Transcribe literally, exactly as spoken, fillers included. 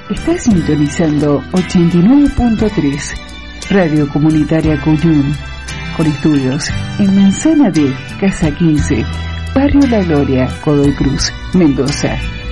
Está sintonizando ochenta y nueve punto tres, Radio Comunitaria Cuyum, con estudios en Manzana de Casa quince, Barrio La Gloria, Godoy Cruz, Mendoza.